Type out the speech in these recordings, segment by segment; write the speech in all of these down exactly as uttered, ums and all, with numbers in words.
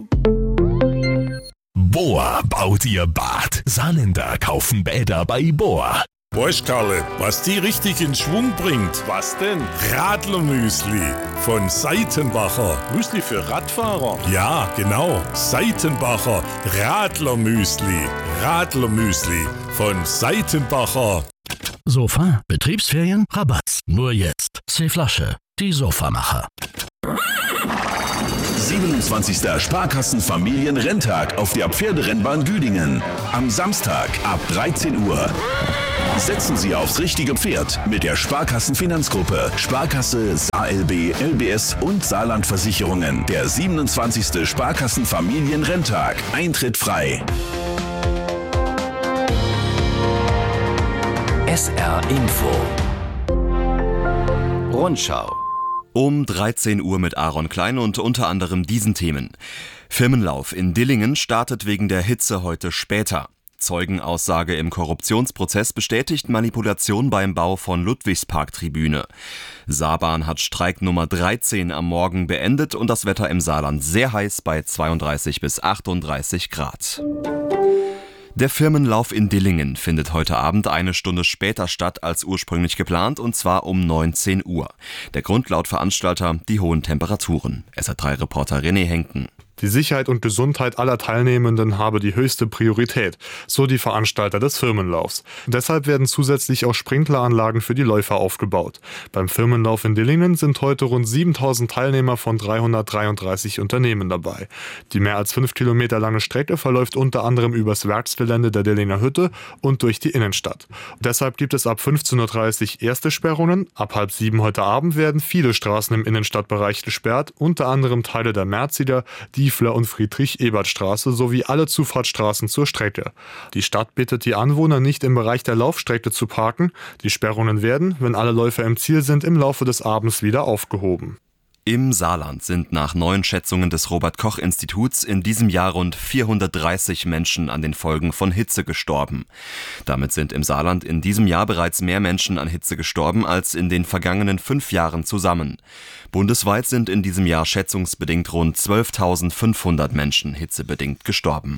Bohr baut ihr Bad. Saarländer kaufen Bäder bei Bohr. Weißt Karle, was die richtig in Schwung bringt? Was denn? Radlermüsli von Seitenbacher. Müsli für Radfahrer? Ja, genau. Seitenbacher Radlermüsli. Radlermüsli von Seitenbacher. Sofa, Betriebsferien, Rabatt. Nur jetzt. C-Flasche, die Sofamacher. siebenundzwanzigster Sparkassen-Familienrenntag auf der Pferderennbahn Düdingen. Am Samstag ab dreizehn Uhr. Setzen Sie aufs richtige Pferd mit der Sparkassen-Finanzgruppe, Sparkasse, SaarLB, L B S und Saarlandversicherungen. Der siebenundzwanzigste Sparkassen-Familienrenntag. Eintritt frei. S R Info. Rundschau. Um dreizehn Uhr mit Aaron Klein und unter anderem diesen Themen. Firmenlauf in Dillingen startet wegen der Hitze heute später. Zeugenaussage im Korruptionsprozess bestätigt Manipulation beim Bau von Ludwigspark-Tribüne. Saarbahn hat Streik Nummer dreizehn am Morgen beendet und das Wetter im Saarland sehr heiß bei zweiunddreißig bis achtunddreißig Grad. Der Firmenlauf in Dillingen findet heute Abend eine Stunde später statt als ursprünglich geplant, und zwar um neunzehn Uhr. Der Grund laut Veranstalter die hohen Temperaturen. S R drei Reporter René Henken. Die Sicherheit und Gesundheit aller Teilnehmenden habe die höchste Priorität, so die Veranstalter des Firmenlaufs. Deshalb werden zusätzlich auch Sprinkleranlagen für die Läufer aufgebaut. Beim Firmenlauf in Dillingen sind heute rund siebentausend Teilnehmer von dreihundertdreiunddreißig Unternehmen dabei. Die mehr als fünf Kilometer lange Strecke verläuft unter anderem übers Werksgelände der Dillinger Hütte und durch die Innenstadt. Deshalb gibt es ab fünfzehn Uhr dreißig erste Sperrungen. Ab halb sieben heute Abend werden viele Straßen im Innenstadtbereich gesperrt, unter anderem Teile der Merzider, die und Friedrich-Ebert-Straße sowie alle Zufahrtsstraßen zur Strecke. Die Stadt bittet die Anwohner nicht im Bereich der Laufstrecke zu parken. Die Sperrungen werden, wenn alle Läufer im Ziel sind, im Laufe des Abends wieder aufgehoben. Im Saarland sind nach neuen Schätzungen des Robert-Koch-Instituts in diesem Jahr rund vierhundertdreißig Menschen an den Folgen von Hitze gestorben. Damit sind im Saarland in diesem Jahr bereits mehr Menschen an Hitze gestorben als in den vergangenen fünf Jahren zusammen. Bundesweit sind in diesem Jahr schätzungsbedingt rund zwölftausendfünfhundert Menschen hitzebedingt gestorben.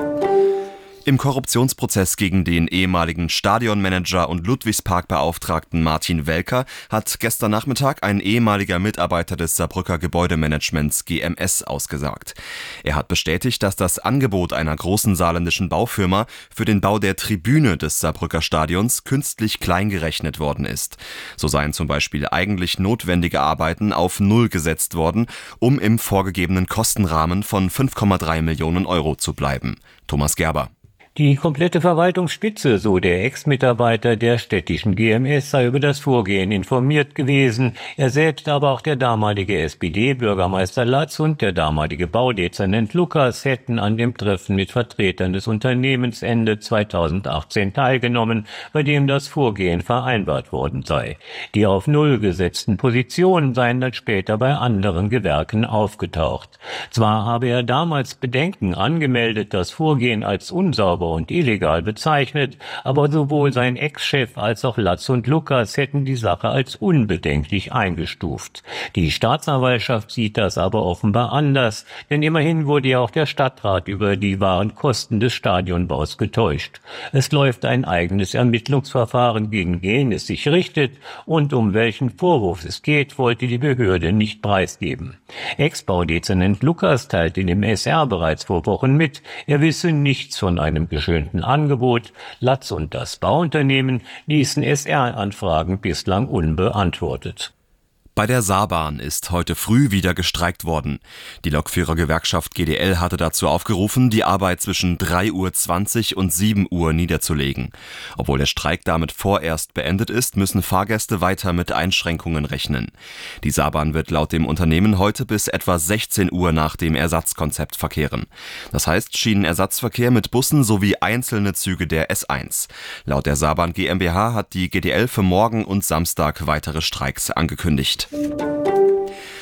Im Korruptionsprozess gegen den ehemaligen Stadionmanager und Ludwigspark-Beauftragten Martin Welker hat gestern Nachmittag ein ehemaliger Mitarbeiter des Saarbrücker Gebäudemanagements G M S ausgesagt. Er hat bestätigt, dass das Angebot einer großen saarländischen Baufirma für den Bau der Tribüne des Saarbrücker Stadions künstlich klein gerechnet worden ist. So seien zum Beispiel eigentlich notwendige Arbeiten auf Null gesetzt worden, um im vorgegebenen Kostenrahmen von fünf Komma drei Millionen Euro zu bleiben. Thomas Gerber. Die komplette Verwaltungsspitze, so der Ex-Mitarbeiter der städtischen G M S, sei über das Vorgehen informiert gewesen. Er selbst, aber auch der damalige S P D-Bürgermeister Latz und der damalige Baudezernent Lukas hätten an dem Treffen mit Vertretern des Unternehmens Ende zweitausendachtzehn teilgenommen, bei dem das Vorgehen vereinbart worden sei. Die auf Null gesetzten Positionen seien dann später bei anderen Gewerken aufgetaucht. Zwar habe er damals Bedenken angemeldet, das Vorgehen als unsauber und illegal bezeichnet, aber sowohl sein Ex-Chef als auch Latz und Lukas hätten die Sache als unbedenklich eingestuft. Die Staatsanwaltschaft sieht das aber offenbar anders, denn immerhin wurde ja auch der Stadtrat über die wahren Kosten des Stadionbaus getäuscht. Es läuft ein eigenes Ermittlungsverfahren gegen wen es sich richtet und um welchen Vorwurf es geht, wollte die Behörde nicht preisgeben. Ex-Baudezernent Lukas teilte dem S R bereits vor Wochen mit, er wisse nichts von einem geschönten Angebot. Latz und das Bauunternehmen ließen S R-Anfragen bislang unbeantwortet. Bei der Saarbahn ist heute früh wieder gestreikt worden. Die Lokführergewerkschaft G D L hatte dazu aufgerufen, die Arbeit zwischen drei Uhr zwanzig und sieben Uhr niederzulegen. Obwohl der Streik damit vorerst beendet ist, müssen Fahrgäste weiter mit Einschränkungen rechnen. Die Saarbahn wird laut dem Unternehmen heute bis etwa sechzehn Uhr nach dem Ersatzkonzept verkehren. Das heißt Schienenersatzverkehr mit Bussen sowie einzelne Züge der S eins. Laut der Saarbahn GmbH hat die G D L für morgen und Samstag weitere Streiks angekündigt.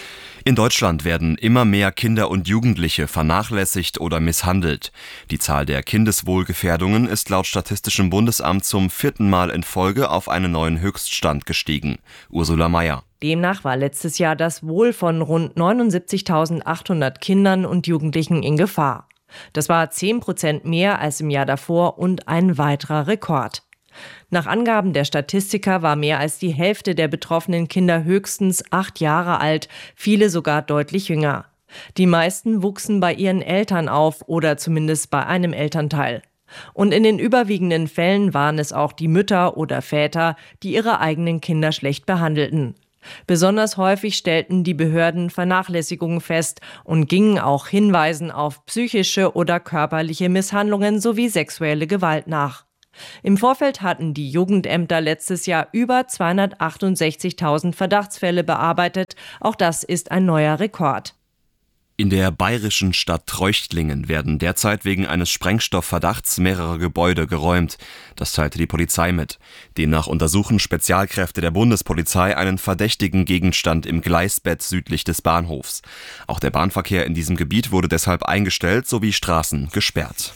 In Deutschland werden immer mehr Kinder und Jugendliche vernachlässigt oder misshandelt. Die Zahl der Kindeswohlgefährdungen ist laut Statistischem Bundesamt zum vierten Mal in Folge auf einen neuen Höchststand gestiegen. Ursula Mayer. Demnach war letztes Jahr das Wohl von rund neunundsiebzigtausendachthundert Kindern und Jugendlichen in Gefahr. Das war zehn Prozent mehr als im Jahr davor und ein weiterer Rekord. Nach Angaben der Statistiker war mehr als die Hälfte der betroffenen Kinder höchstens acht Jahre alt, viele sogar deutlich jünger. Die meisten wuchsen bei ihren Eltern auf oder zumindest bei einem Elternteil. Und in den überwiegenden Fällen waren es auch die Mütter oder Väter, die ihre eigenen Kinder schlecht behandelten. Besonders häufig stellten die Behörden Vernachlässigungen fest und gingen auch Hinweisen auf psychische oder körperliche Misshandlungen sowie sexuelle Gewalt nach. Im Vorfeld hatten die Jugendämter letztes Jahr über zweihundertachtundsechzigtausend Verdachtsfälle bearbeitet. Auch das ist ein neuer Rekord. In der bayerischen Stadt Treuchtlingen werden derzeit wegen eines Sprengstoffverdachts mehrere Gebäude geräumt. Das teilte die Polizei mit. Demnach untersuchen Spezialkräfte der Bundespolizei einen verdächtigen Gegenstand im Gleisbett südlich des Bahnhofs. Auch der Bahnverkehr in diesem Gebiet wurde deshalb eingestellt sowie Straßen gesperrt.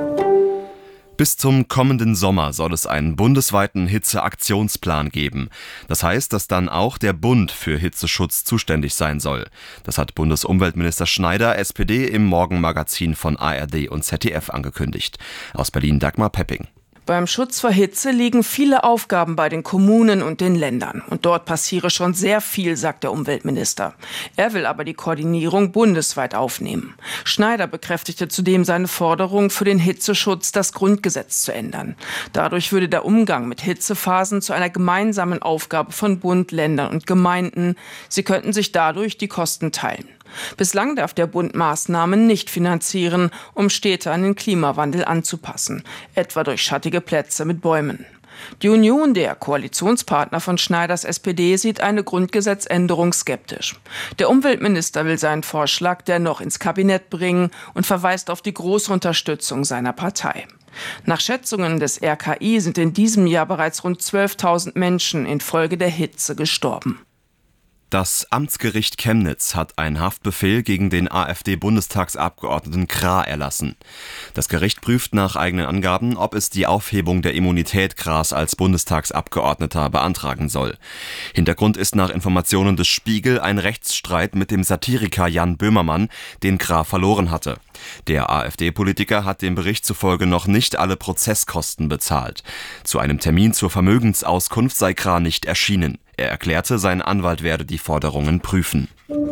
Bis zum kommenden Sommer soll es einen bundesweiten Hitzeaktionsplan geben. Das heißt, dass dann auch der Bund für Hitzeschutz zuständig sein soll. Das hat Bundesumweltminister Schneider, S P D, im Morgenmagazin von A R D und Z D F angekündigt. Aus Berlin Dagmar Pepping. Beim Schutz vor Hitze liegen viele Aufgaben bei den Kommunen und den Ländern. Und dort passiere schon sehr viel, sagt der Umweltminister. Er will aber die Koordinierung bundesweit aufnehmen. Schneider bekräftigte zudem seine Forderung, für den Hitzeschutz das Grundgesetz zu ändern. Dadurch würde der Umgang mit Hitzephasen zu einer gemeinsamen Aufgabe von Bund, Ländern und Gemeinden. Sie könnten sich dadurch die Kosten teilen. Bislang darf der Bund Maßnahmen nicht finanzieren, um Städte an den Klimawandel anzupassen, etwa durch schattige Plätze mit Bäumen. Die Union, der Koalitionspartner von Schneiders S P D, sieht eine Grundgesetzänderung skeptisch. Der Umweltminister will seinen Vorschlag dennoch ins Kabinett bringen und verweist auf die große Unterstützung seiner Partei. Nach Schätzungen des R K I sind in diesem Jahr bereits rund zwölftausend Menschen infolge der Hitze gestorben. Das Amtsgericht Chemnitz hat einen Haftbefehl gegen den AfD-Bundestagsabgeordneten Krah erlassen. Das Gericht prüft nach eigenen Angaben, ob es die Aufhebung der Immunität Krahs als Bundestagsabgeordneter beantragen soll. Hintergrund ist nach Informationen des Spiegel ein Rechtsstreit mit dem Satiriker Jan Böhmermann, den Krah verloren hatte. Der AfD-Politiker hat dem Bericht zufolge noch nicht alle Prozesskosten bezahlt. Zu einem Termin zur Vermögensauskunft sei Krah nicht erschienen. Er erklärte, sein Anwalt werde die Forderungen prüfen.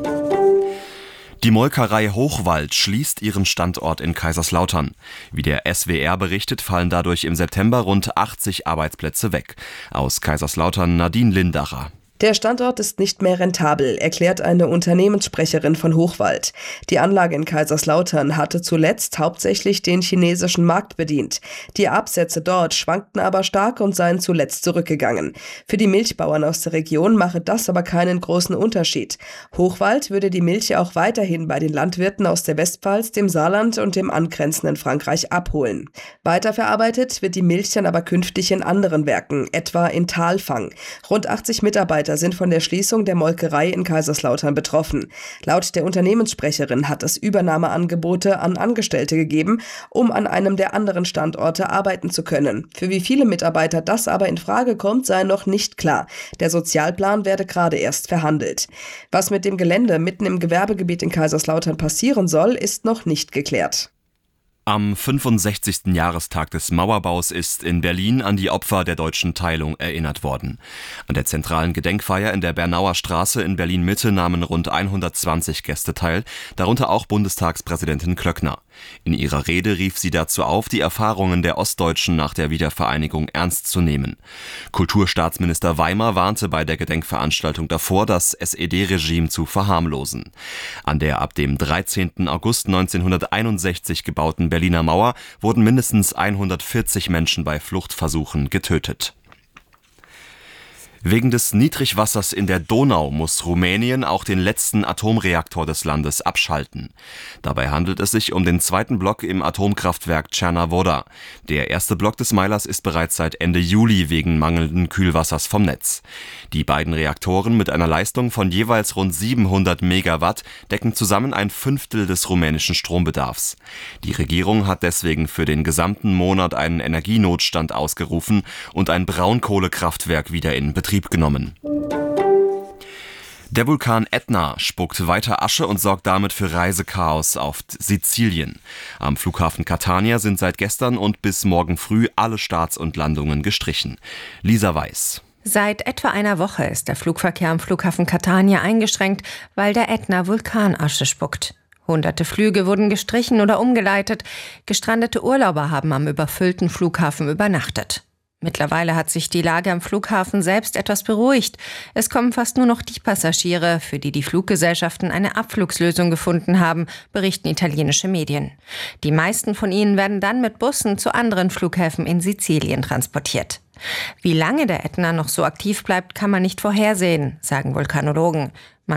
Die Molkerei Hochwald schließt ihren Standort in Kaiserslautern. Wie der S W R berichtet, fallen dadurch im September rund achtzig Arbeitsplätze weg. Aus Kaiserslautern Nadine Lindacher. Der Standort ist nicht mehr rentabel, erklärt eine Unternehmenssprecherin von Hochwald. Die Anlage in Kaiserslautern hatte zuletzt hauptsächlich den chinesischen Markt bedient. Die Absätze dort schwankten aber stark und seien zuletzt zurückgegangen. Für die Milchbauern aus der Region mache das aber keinen großen Unterschied. Hochwald würde die Milch auch weiterhin bei den Landwirten aus der Westpfalz, dem Saarland und dem angrenzenden Frankreich abholen. Weiterverarbeitet wird die Milch dann aber künftig in anderen Werken, etwa in Thalfang. Rund achtzig Mitarbeiter sind von der Schließung der Molkerei in Kaiserslautern betroffen. Laut der Unternehmenssprecherin hat es Übernahmeangebote an Angestellte gegeben, um an einem der anderen Standorte arbeiten zu können. Für wie viele Mitarbeiter das aber in Frage kommt, sei noch nicht klar. Der Sozialplan werde gerade erst verhandelt. Was mit dem Gelände mitten im Gewerbegebiet in Kaiserslautern passieren soll, ist noch nicht geklärt. Am fünfundsechzigsten Jahrestag des Mauerbaus ist in Berlin an die Opfer der deutschen Teilung erinnert worden. An der zentralen Gedenkfeier in der Bernauer Straße in Berlin-Mitte nahmen rund hundertzwanzig Gäste teil, darunter auch Bundestagspräsidentin Klöckner. In ihrer Rede rief sie dazu auf, die Erfahrungen der Ostdeutschen nach der Wiedervereinigung ernst zu nehmen. Kulturstaatsminister Weimar warnte bei der Gedenkveranstaltung davor, das S E D-Regime zu verharmlosen. An der ab dem dreizehnten August neunzehnhunderteinundsechzig gebauten Berliner Mauer wurden mindestens hundertvierzig Menschen bei Fluchtversuchen getötet. Wegen des Niedrigwassers in der Donau muss Rumänien auch den letzten Atomreaktor des Landes abschalten. Dabei handelt es sich um den zweiten Block im Atomkraftwerk Cernavodă. Der erste Block des Meilers ist bereits seit Ende Juli wegen mangelnden Kühlwassers vom Netz. Die beiden Reaktoren mit einer Leistung von jeweils rund siebenhundert Megawatt decken zusammen ein Fünftel des rumänischen Strombedarfs. Die Regierung hat deswegen für den gesamten Monat einen Energienotstand ausgerufen und ein Braunkohlekraftwerk wieder in Betrieb genommen. Der Vulkan Ätna spuckt weiter Asche und sorgt damit für Reisechaos auf Sizilien. Am Flughafen Catania sind seit gestern und bis morgen früh alle Starts und Landungen gestrichen. Lisa Weiß. Seit etwa einer Woche ist der Flugverkehr am Flughafen Catania eingeschränkt, weil der Ätna Vulkanasche spuckt. Hunderte Flüge wurden gestrichen oder umgeleitet. Gestrandete Urlauber haben am überfüllten Flughafen übernachtet. Mittlerweile hat sich die Lage am Flughafen selbst etwas beruhigt. Es kommen fast nur noch die Passagiere, für die die Fluggesellschaften eine Abflugslösung gefunden haben, berichten italienische Medien. Die meisten von ihnen werden dann mit Bussen zu anderen Flughäfen in Sizilien transportiert. Wie lange der Ätna noch so aktiv bleibt, kann man nicht vorhersehen, sagen Vulkanologen. Man